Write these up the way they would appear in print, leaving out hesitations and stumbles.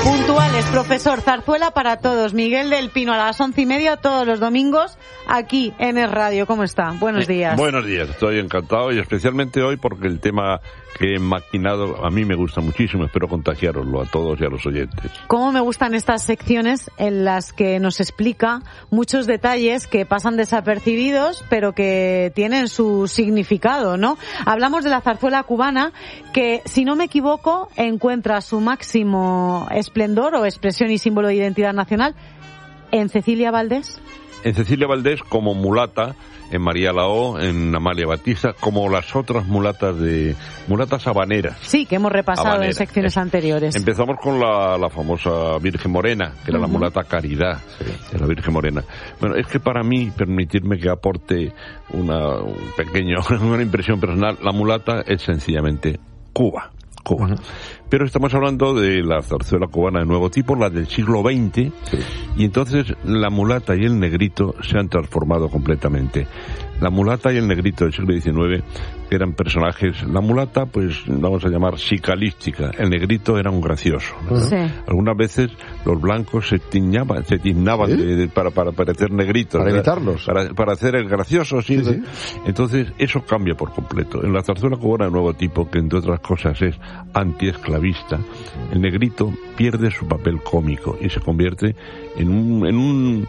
Puntuales, profesor, zarzuela para todos. Miguel del Pino a las 11:30 todos los domingos aquí en Es Radio. ¿Cómo está? Buenos días. Buenos días, estoy encantado y especialmente hoy porque el tema que he maquinado a mí me gusta muchísimo. Espero contagiaroslo a todos y a los oyentes. Cómo me gustan estas secciones en las que nos explica muchos detalles que pasan desapercibidos pero que tienen su significado, ¿no? Hablamos de la zarzuela cubana que, si no me equivoco, encuentra su máximo esplendor o expresión y símbolo de identidad nacional en Cecilia Valdés. En Cecilia Valdés como mulata, en María Lao, en Amalia Batista, como las otras mulatas habaneras. Sí, que hemos repasado en secciones anteriores. Empezamos con la famosa Virgen Morena, que era la mulata Caridad, de la Virgen Morena. Bueno, es que para mí, permitirme que aporte una impresión personal, la mulata es sencillamente Cuba. Pero estamos hablando de la zarzuela cubana de nuevo tipo, la del siglo XX, y entonces la mulata y el negrito se han transformado completamente. La mulata y el negrito del siglo XIX eran personajes, la mulata pues vamos a llamar psicalística, el negrito era un gracioso, ¿no? Sí. Algunas veces los blancos se tiznaban para parecer negritos, para imitarlos, para hacer el gracioso, sí. Entonces eso cambia por completo. En la zarzuela cubana de nuevo tipo, que entre otras cosas es antiesclavista, el negrito pierde su papel cómico y se convierte en un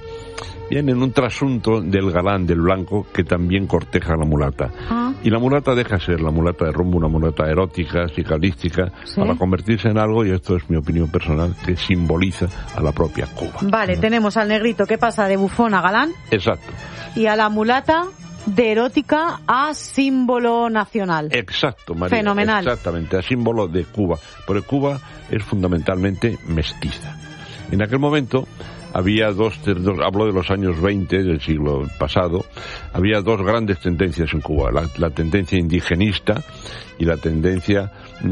trasunto del galán, del blanco, que también corteja a la mulata. Y la mulata deja de ser la mulata de rumbo, una mulata erótica, psicalística, para convertirse en algo, y esto es mi opinión personal, que simboliza a la propia Cuba. Vale, tenemos al negrito que pasa de bufón a galán. Exacto. Y a la mulata de erótica a símbolo nacional. Exacto, María. Fenomenal. Exactamente, a símbolo de Cuba. Porque Cuba es fundamentalmente mestiza. En aquel momento había hablo de los años 20 del siglo pasado, había dos grandes tendencias en Cuba, la tendencia indigenista y la tendencia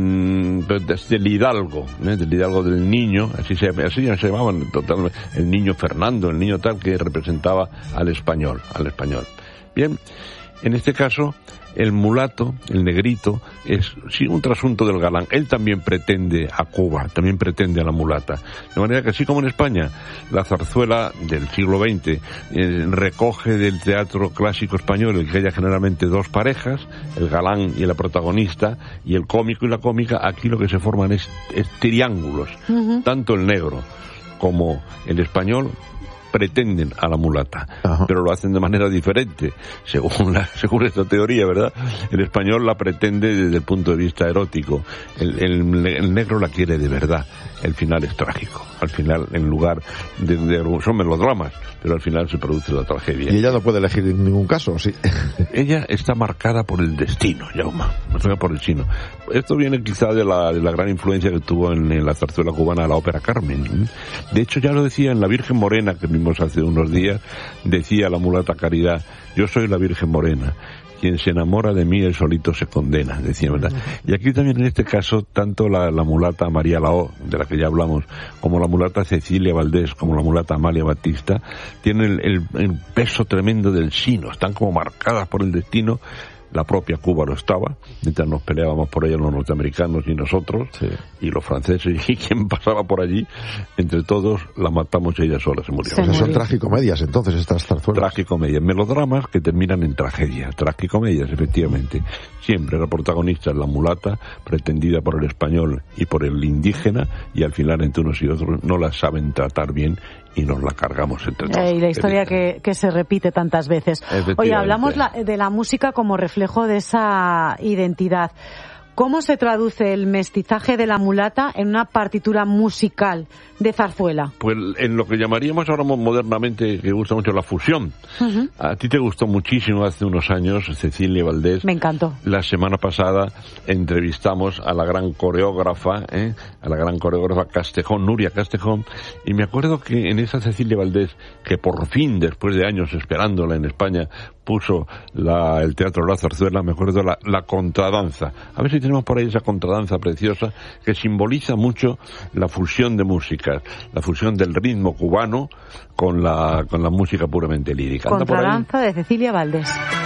del hidalgo, del niño, así se llamaban totalmente, el niño Fernando, el niño tal que representaba al español. Bien, en este caso, el mulato, el negrito, es un trasunto del galán. Él también pretende a Cuba, también pretende a la mulata. De manera que así como en España, la zarzuela del siglo XX recoge del teatro clásico español el que haya generalmente dos parejas, el galán y la protagonista, y el cómico y la cómica, aquí lo que se forman es triángulos. Tanto el negro como el español pretenden a la mulata, pero lo hacen de manera diferente, según esta teoría, ¿verdad? El español la pretende desde el punto de vista erótico, el negro la quiere de verdad. El final es trágico. Al final, en lugar son melodramas, pero al final se produce la tragedia. Y ella no puede elegir en ningún caso, ¿sí? Ella está marcada por el destino, Jaume, por el destino. Esto viene quizá de la gran influencia que tuvo en la zarzuela cubana la ópera Carmen. De hecho, ya lo decía en La Virgen Morena, que vimos hace unos días, decía la mulata Caridad: yo soy la Virgen Morena, quien se enamora de mí, el solito se condena, decía, ¿verdad? Y aquí también en este caso, tanto la mulata María Lao, de la que ya hablamos, como la mulata Cecilia Valdés, como la mulata Amalia Batista, tienen el peso tremendo del sino, están como marcadas por el destino. La propia Cuba lo estaba, mientras nos peleábamos por ella los norteamericanos y nosotros, y los franceses, y quien pasaba por allí, entre todos la matamos y ella sola se murió. Son tragicomedias entonces estas zarzuelas. Tragicomedias, melodramas que terminan en tragedia, tragicomedias efectivamente. Siempre la protagonista es la mulata, pretendida por el español y por el indígena, y al final entre unos y otros no la saben tratar bien y nos la cargamos entre todos. Y la historia que se repite tantas veces. Oye, hablamos de la música como reflejo de esa identidad. ¿Cómo se traduce el mestizaje de la mulata en una partitura musical de zarzuela? Pues en lo que llamaríamos ahora modernamente, que gusta mucho, la fusión. A ti te gustó muchísimo hace unos años Cecilia Valdés. Me encantó. La semana pasada entrevistamos a la gran coreógrafa, Castejón, Nuria Castejón, y me acuerdo que en esa Cecilia Valdés, que por fin, después de años esperándola en España, puso el Teatro de la Zarzuela, me acuerdo la contradanza. A ver si tenemos por ahí esa contradanza preciosa que simboliza mucho la fusión de músicas, la fusión del ritmo cubano con la música puramente lírica. Contradanza de Cecilia Valdés.